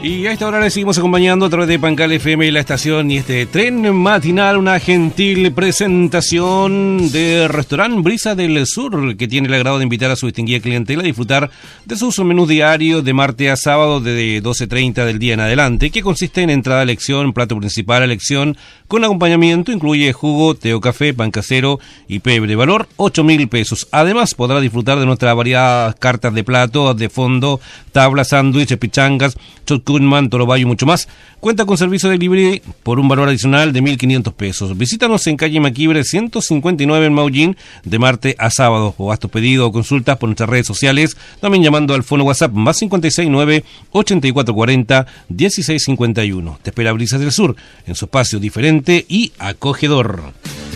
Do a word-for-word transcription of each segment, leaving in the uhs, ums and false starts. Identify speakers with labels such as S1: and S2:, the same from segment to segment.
S1: Y a esta hora le seguimos acompañando a través de Pancal F M y la estación y este tren matinal, una gentil presentación de Restaurant Brisa del Sur, que tiene el agrado de invitar a su distinguida clientela a disfrutar de sus menús diarios de martes a sábado de doce treinta del día en adelante, que consiste en entrada a elección, plato principal a elección, con acompañamiento, incluye jugo, té o café, pan casero y pebre, valor ocho mil pesos. Además podrá disfrutar de nuestras variadas cartas de plato, de fondo, tablas, sándwiches, pichangas, chotcunman, torobayo y mucho más. Cuenta con servicio de delivery por un valor adicional de mil quinientos pesos. Visítanos en calle Maquibre ciento cincuenta y nueve en Maullín de martes a sábado, o haz tu pedido o consultas por nuestras redes sociales, también llamando al fono WhatsApp más cincuenta y seis nueve, ochenta y cuatro cuarenta, dieciséis cincuenta y uno. Te espera Brisas del Sur en su espacio diferente y acogedor.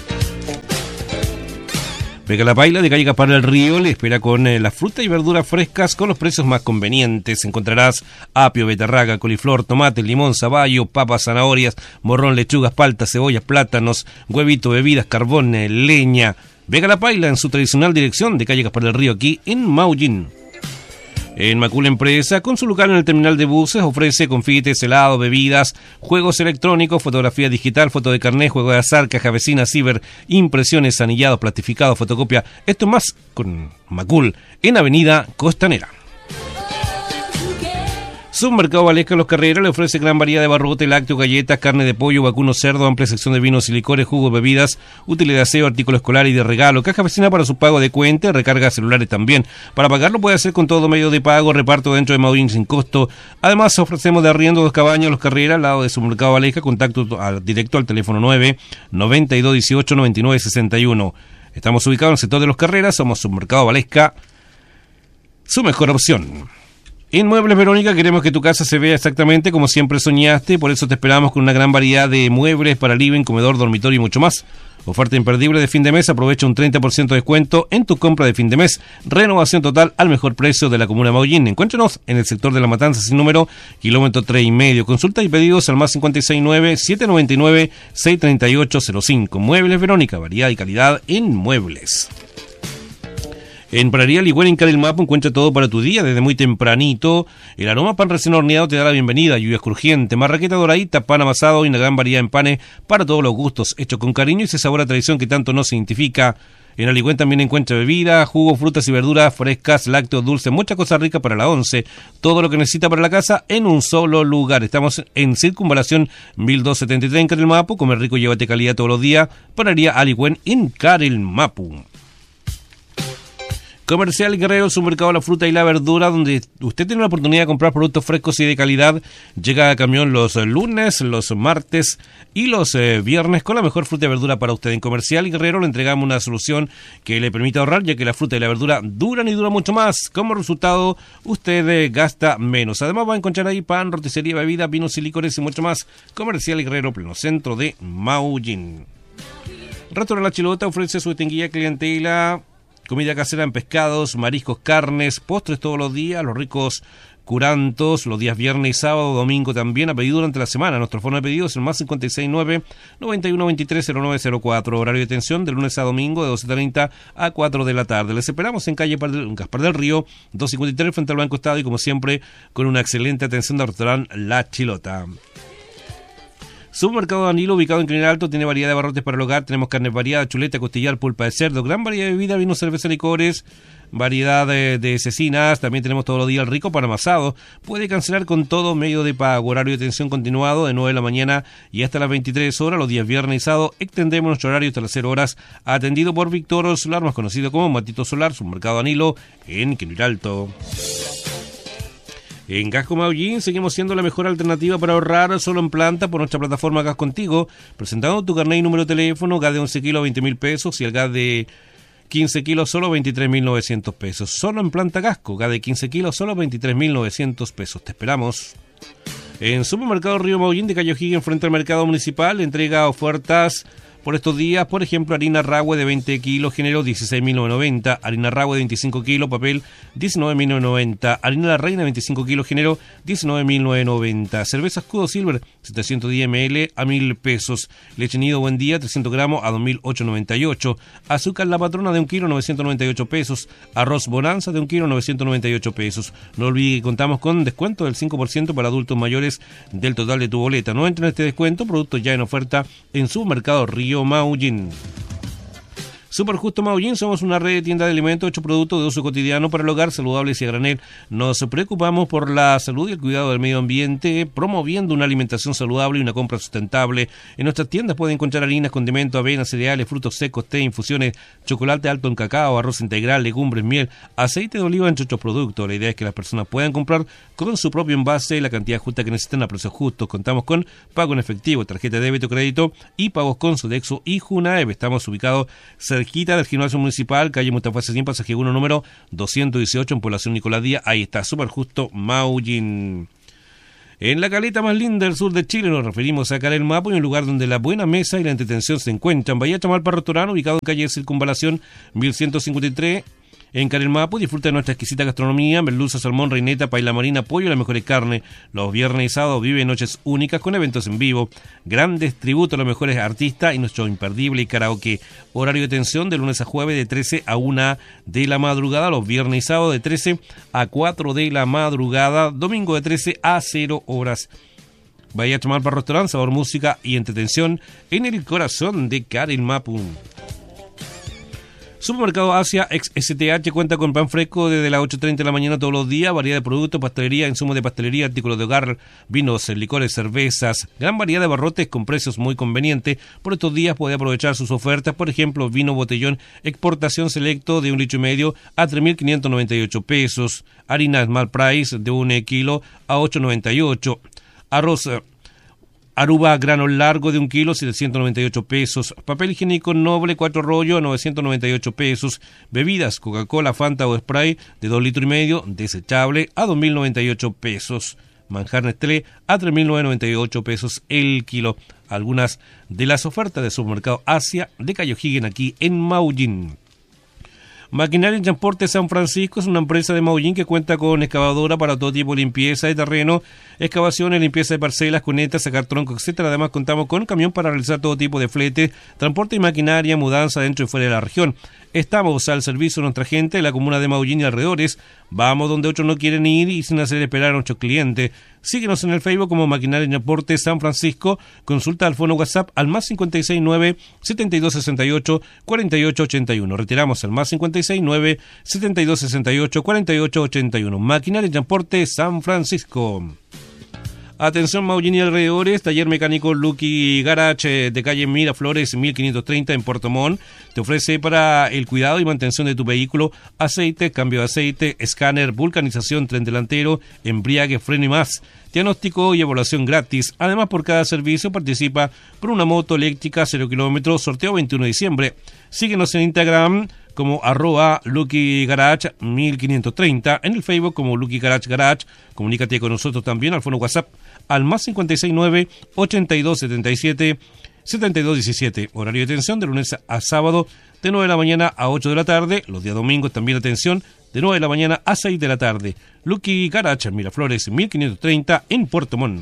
S1: Vega la Paila de calle Gaspar del Río le espera con eh, las frutas y verduras frescas con los precios más convenientes. Encontrarás apio, betarraga, coliflor, tomate, limón, zapallo, papas, zanahorias, morrón, lechugas, paltas, cebollas, plátanos, huevito, bebidas, carbón, eh, leña. Vega la Paila en su tradicional dirección de calle Gaspar del Río, aquí en Maullín. En Macul Empresa, con su local en el terminal de buses, ofrece confites, helados, bebidas, juegos electrónicos, fotografía digital, foto de carnet, juego de azar, caja vecina, ciber, impresiones, anillados, plastificados, fotocopia. Esto y más con Macul, en Avenida Costanera. Submercado Valesca Los Carreras le ofrece gran variedad de barrote, lácteos, galletas, carne de pollo, vacuno, cerdo, amplia sección de vinos y licores, jugos, bebidas, útiles de aseo, artículo escolar y de regalo, caja vecina para su pago de cuenta, recarga celulares también. Para pagarlo puede hacer con todo medio de pago, reparto dentro de Maullín sin costo. Además ofrecemos de arriendo dos cabañas Los Carreras al lado de Submercado Valesca, contacto al, directo al teléfono nueve, noventa y dos, dieciocho, noventa y nueve, sesenta y uno. Estamos ubicados en el sector de Los Carreras, somos Submercado Valesca, su mejor opción. En Muebles Verónica queremos que tu casa se vea exactamente como siempre soñaste, por eso te esperamos con una gran variedad de muebles para living, comedor, dormitorio y mucho más. Oferta imperdible de fin de mes, aprovecha un treinta por ciento de descuento en tu compra de fin de mes. Renovación total al mejor precio de la comuna de Maullín. Encuéntranos en el sector de La Matanza sin número, kilómetro tres y medio. Consulta y pedidos al más cincuenta y seis nueve, siete noventa y nueve, seiscientos treinta y ocho cero cinco. Muebles Verónica, variedad y calidad en muebles. En Panadería Ligüera en Caril Mapo encuentra todo para tu día desde muy tempranito. El aroma pan recién horneado te da la bienvenida. Lluvia crujiente, marraqueta doradita, pan amasado y una gran variedad en panes para todos los gustos, hecho con cariño y ese sabor a tradición que tanto nos identifica. En Aligüen también encuentra bebida, jugos, frutas y verduras frescas, lácteos, dulces, muchas cosas ricas para la once. Todo lo que necesita para la casa en un solo lugar. Estamos en Circunvalación mil doscientos setenta y tres en Caril Mapo. Comer rico y llévate calidad todos los días. Panadería Aligüen en Caril Mapo. Comercial Guerrero, su mercado de la fruta y la verdura, donde usted tiene la oportunidad de comprar productos frescos y de calidad. Llega a camión los lunes, los martes y los eh, viernes con la mejor fruta y verdura para usted. En Comercial Guerrero le entregamos una solución que le permite ahorrar, ya que la fruta y la verdura duran y duran mucho más. Como resultado, usted eh, gasta menos. Además va a encontrar ahí pan, roticería, bebidas, vinos y licores y mucho más. Comercial Guerrero, pleno centro de Maullín. Restaurante La Chilota ofrece su distinguida clientela. Comida casera en pescados, mariscos, carnes, postres todos los días, los ricos curantos, los días viernes y sábado, domingo también, a pedido durante la semana. Nuestro fono de pedidos es el más cincuenta y seis nueve, noventa y uno veintitrés, cero nueve cero cuatro. Horario de atención de lunes a domingo de doce treinta a cuatro de la tarde. Les esperamos en calle Gaspar del Río, doscientos cincuenta y tres, frente al Banco Estado, y como siempre, con una excelente atención del restaurante La Chilota. Supermercado Danilo, ubicado en Crinal Alto, tiene variedad de barrotes para el hogar. Tenemos carne variada, chuleta, costillar, pulpa de cerdo, gran variedad de bebidas, vinos, cerveza, licores, variedad de, de cecinas. También tenemos todos los días el rico pan amasado. Puede cancelar con todo medio de pago. Horario de atención continuado de nueve de la mañana y hasta las veintitrés horas, los días viernes y sábado. Extendemos nuestro horario hasta las cero horas, atendido por Victorio Solar, más conocido como Matito Solar, Supermercado Danilo en Crinal Alto. En Gasco Maullín seguimos siendo la mejor alternativa para ahorrar solo en planta por nuestra plataforma Gas Contigo, presentando tu carnet y número de teléfono. Gas de once kilos, veinte mil pesos, y el gas de quince kilos, solo veintitrés mil novecientos pesos. Solo en planta Gasco, gas de quince kilos, solo veintitrés mil novecientos pesos. Te esperamos. En Supermercado Río Maullín de Calle O'Higgins, frente al mercado municipal, entrega ofertas Por estos días, por ejemplo, harina Rahue de veinte kilos, género dieciséis mil novecientos noventa, harina Rahue de veinticinco kilos, papel diecinueve mil novecientos noventa, harina La Reina de veinticinco kilos, género diecinueve mil novecientos noventa, cerveza Escudo Silver setecientos diez mililitros a mil pesos, leche nido Buen Día trescientos gramos a dos mil ochocientos noventa y ocho, azúcar La Patrona de un kilo novecientos noventa y ocho pesos, arroz Bonanza de un kilo novecientos noventa y ocho pesos. No olvide que contamos con descuento del cinco por ciento para adultos mayores del total de tu boleta. No entre en este descuento, productos ya en oferta en Supermercado Río Maullín. Super Justo Maullín, somos una red de tiendas de alimentos, ocho productos de uso cotidiano para el hogar, saludables y a granel. Nos preocupamos por la salud y el cuidado del medio ambiente, promoviendo una alimentación saludable y una compra sustentable. En nuestras tiendas pueden encontrar harinas, condimentos, avenas, cereales, frutos secos, té, infusiones, chocolate alto en cacao, arroz integral, legumbres, miel, aceite de oliva, entre otros productos. La idea es que las personas puedan comprar con su propio envase la cantidad justa que necesitan a precios justos. Contamos con pago en efectivo, tarjeta de débito, crédito y pagos con Sodexo y Junaev. Estamos ubicados cerquita del gimnasio municipal, calle Mustafa cien, pasaje uno, número doscientos dieciocho, en población Nicolás Díaz. Ahí está, Super Justo Maullín. En la caleta más linda del sur de Chile nos referimos a Carel Mapu, un lugar donde la buena mesa y la entretención se encuentran. Bahía Chamalpa Restaurante, ubicado en calle Circunvalación mil ciento cincuenta y tres, en Carel Mapu. Disfruta de nuestra exquisita gastronomía, merluza, salmón, reineta, paella marina, pollo y las mejores carnes. Los viernes y sábados vive noches únicas con eventos en vivo, grandes tributos a los mejores artistas y nuestro imperdible karaoke. Horario de atención de lunes a jueves de trece a una de la madrugada, los viernes y sábados de trece a cuatro de la madrugada, domingo de trece a cero horas. Bahía Chamalpa Restaurante, sabor, música y entretención en el corazón de Carel Mapu. Supermercado Asia ex S T H cuenta con pan fresco desde las ocho treinta de la mañana todos los días, variedad de productos, pastelería, insumos de pastelería, artículos de hogar, vinos, licores, cervezas, gran variedad de barrotes con precios muy convenientes. Por estos días puede aprovechar sus ofertas, por ejemplo, vino botellón exportación selecto de un litro y medio a tres mil quinientos noventa y ocho pesos, harina Small Price de un kilo a ocho noventa y ocho, arroz Aruba grano largo de un kilo, setecientos noventa y ocho pesos. Papel higiénico noble, cuatro rollos, novecientos noventa y ocho pesos. Bebidas, Coca-Cola, Fanta o Spray de dos litros y medio, desechable, a dos mil noventa y ocho pesos. Manjar Nestlé a tres mil novecientos noventa y ocho pesos el kilo. Algunas de las ofertas de Supermercado Asia de Cayo Higgin aquí en Maullín. Maquinaria en Transporte San Francisco es una empresa de Maullín que cuenta con excavadora para todo tipo de limpieza de terreno, excavaciones, limpieza de parcelas, cunetas, sacar troncos, etcétera. Además contamos con camión para realizar todo tipo de flete, transporte y maquinaria, mudanza dentro y fuera de la región. Estamos al servicio de nuestra gente de la comuna de Maullín y alrededores. Vamos donde otros no quieren ir y sin hacer esperar a nuestros clientes. Síguenos en el Facebook como Maquinaria en Transporte San Francisco. Consulta al fono WhatsApp al más cinco seis nueve, siete dos seis ocho, cuatro ocho ocho uno. Retiramos al más cinco seis nueve, siete dos seis ocho, cuatro ocho ocho uno. Maquinaria en Transporte San Francisco. Atención Maullín y alrededores, taller mecánico Lucky Garage de calle Miraflores mil quinientos treinta en Puerto Montt. Te ofrece para el cuidado y mantención de tu vehículo aceite, cambio de aceite, escáner, vulcanización, tren delantero, embriague, freno y más. Diagnóstico y evaluación gratis. Además, por cada servicio participa por una moto eléctrica cero kilómetros, sorteo veintiuno de diciembre. Síguenos en Instagram como arroba Lucky Garage mil quinientos treinta, en el Facebook como Lucky Garage Garage. Comunícate con nosotros también al fono WhatsApp al más cinco seis nueve, ochenta y dos setenta y siete, setenta y dos diecisiete. Horario de atención de lunes a sábado de nueve de la mañana a ocho de la tarde. Los días domingos también atención de nueve de la mañana a seis de la tarde. Lucky Garage Miraflores mil quinientos treinta en Puerto Montt.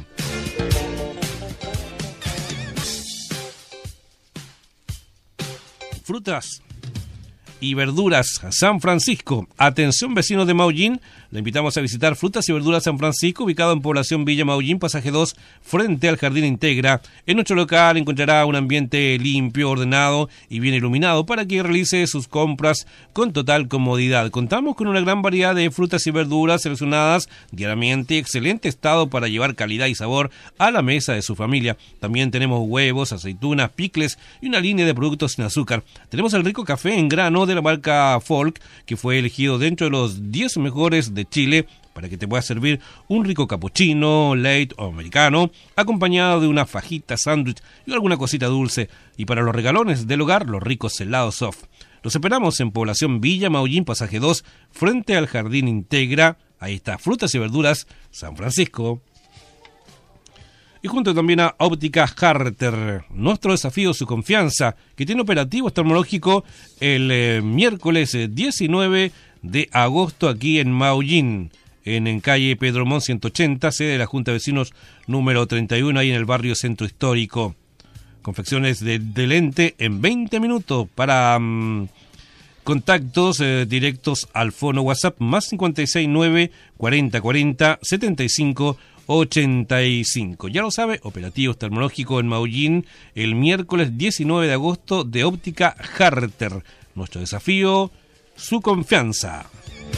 S1: Frutas y verduras San Francisco. Atención vecinos de Maullín, le invitamos a visitar Frutas y Verduras San Francisco, ubicado en población Villa Maullín, pasaje dos, frente al Jardín Integra. En nuestro local encontrará un ambiente limpio, ordenado y bien iluminado para que realice sus compras con total comodidad. Contamos con una gran variedad de frutas y verduras seleccionadas diariamente, excelente estado para llevar calidad y sabor a la mesa de su familia. También tenemos huevos, aceitunas, picles y una línea de productos sin azúcar. Tenemos el rico café en grano de la marca Folk, que fue elegido dentro de los diez mejores de Chile, para que te pueda servir un rico cappuccino, late o americano, acompañado de una fajita, sándwich y alguna cosita dulce. Y para los regalones del hogar, los ricos helados soft. Los esperamos en población Villa Maullín, pasaje dos, frente al Jardín Integra. Ahí está, Frutas y Verduras San Francisco. Y junto también a Óptica Harter. Nuestro desafío, su confianza, que tiene operativo oftalmológico el eh, miércoles eh, diecinueve de agosto aquí en Maullín, en, en calle Pedro Montt ciento ochenta, sede de la Junta de Vecinos número treinta y uno, ahí en el barrio Centro Histórico. Confecciones de, de lente en veinte minutos para um, contactos eh, directos al fono WhatsApp más cincuenta y seis nueve cuarenta cuarenta setenta y cinco ochenta y cinco. Ya lo sabe, operativo oftalmológico en Maullín el miércoles diecinueve de agosto de Óptica Harter. Nuestro desafío, su confianza.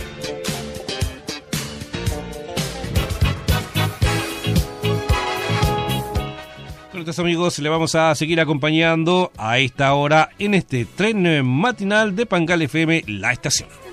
S1: Con amigos, le vamos a seguir acompañando a esta hora en este tren matinal de Pangal F M, La Estación.